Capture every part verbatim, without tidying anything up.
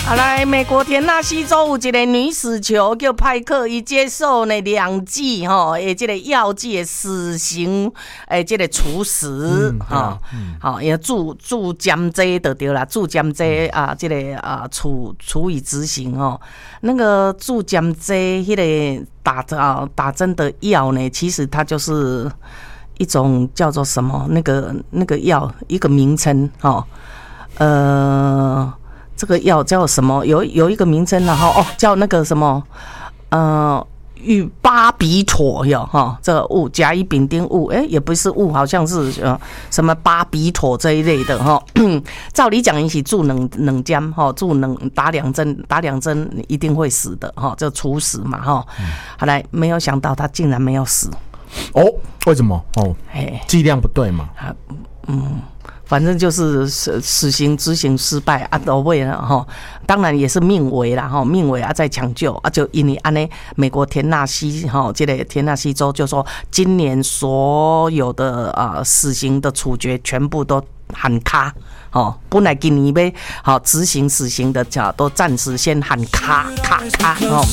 啊，来，美国田纳西州有一个女死囚叫派克，伊接受呢两剂吼，诶，这个药剂的死刑，诶，这个处死哈，好，也注注监罪就对啦，注监罪啊，这个啊处处以执行哦。那个注监罪，迄个打啊打针的药呢，其实它就是一种叫做什么那个那个药一个名称哈，呃。这个药叫什么？有有一个名称然后哦，叫那个什么，呃，与巴比妥有哈，这个物甲乙丙丁物，哎，也不是物，好像是呃什么巴比妥这一类的哈。照理讲，一起注冷冷浆哈，注冷打两针，打两针一定会死的哈，就处死嘛哈。后来没有想到他竟然没有死。 哦，为什么？哦，剂量不对嘛。 嗯。反正就是死死刑执行失败啊，都为了哈，当然也是命危啦哈，命危啊在抢救啊，就因为安呢，美国田纳西哈，这个田纳西州就说，今年所有的啊、呃、死刑的处决全部都喊卡哦，本来今年要好执行死刑的，都暂时先喊卡卡卡哦。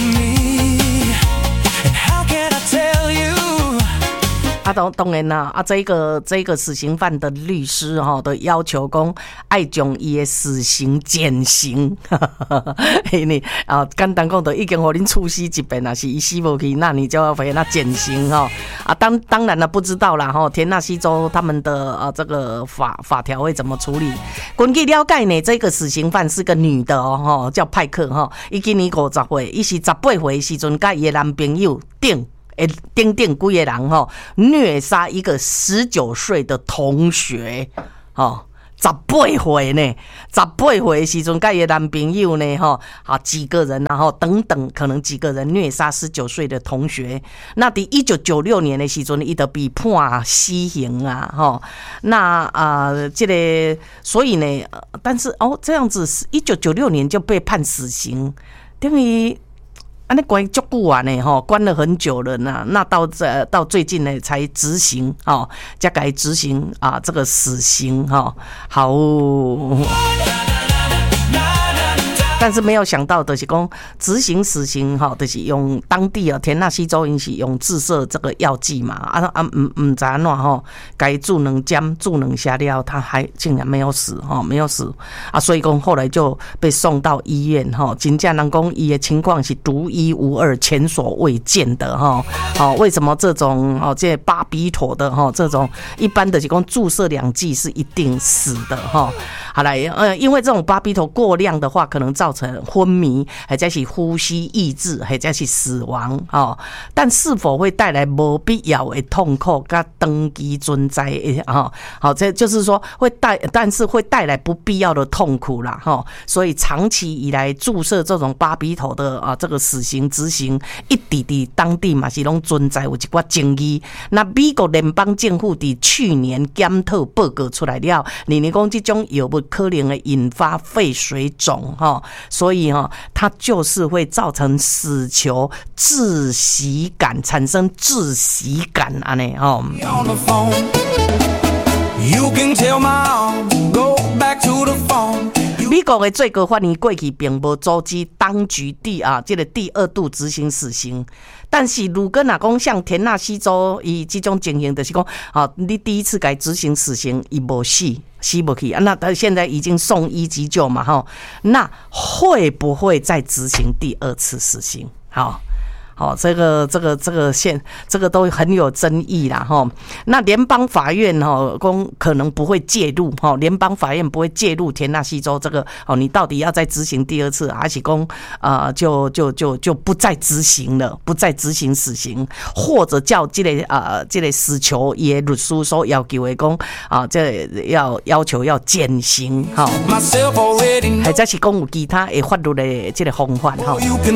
啊，当当然啦，啊，这个这个死刑犯的律师哈，都要求讲爱将伊的死刑减刑，因为啊，简单讲，都已经互恁处死一遍，若是伊死无去，那你就要给他减刑哈。啊，当当然了，不知道啦哈，田纳西州他们的啊这个法法条会怎么处理？根据了解呢，这个死刑犯是个女的哦，哈，叫派克哈，伊今年五十岁，伊是十八岁时阵，甲伊的男朋友顶。诶，顶顶几个人吼虐杀一个十九岁的同学，吼十八岁呢，十八岁的时阵，甲伊的男朋友呢，吼啊几个人，然后等等，可能几个人虐杀十九岁的同学。那伫一九九六年的时阵，伊就被判死刑啊，吼。那啊、呃，这个所以呢，但是哦，这样子，一九九六年就被判死刑，等于。啊，那关足久啊呢，吼，关了很久了呢。那到这到最近呢才执行，哦，才改执行啊，这个死刑，哈，好。但是没有想到的是讲执行死刑哈，就是用当地啊田纳西州因是用自设这个药剂嘛，啊啊唔唔知安怎吼，该注能浆注能下料，他还竟然没有死哈，没有死啊，所以讲后来就被送到医院哈，真正人讲伊的情况是独一无二、前所未见的哈。好，为什么这种哦这巴比妥的哈这种一般的是讲注射两剂是一定死的哈？好来呃，因为这种巴比妥过量的话，可能造成昏迷，或者是呼吸抑制，或者是死亡哦。但是否会带来没必要的痛苦跟长期存在的哈？好，这就是说会带，但是会带来不必要的痛苦啦哈。所以长期以来注射这种巴比妥的啊这个死刑执行，一直伫当地嘛是拢存在有一寡争议。那美国联邦政府伫去年检讨报告出来了，认为讲这种药物可能会引发肺水肿哈，所以哈，它就是会造成死囚窒息感，产生窒息感安尼哈。美国的最高法院过去并无阻止当局第啊，这个第二度执行死刑。但是如果若讲像田纳西州伊这种情形，就是讲啊，你第一次该执行死刑，伊无死，死不去啊，那他现在已经送医急救嘛，哈，那会不会再执行第二次死刑？好。哦，这个这个这个现这个都很有争议啦哈。那联邦法院哈，公可能不会介入哈，联邦法院不会介入田纳西州这个哦，你到底要再执行第二次，还是公啊就就就就不再执行了，不再执行死刑，或者叫这个啊这个死囚也律师所要求的讲啊，这要要求要减刑哈，或者是讲有其他的法律的这个方法哈。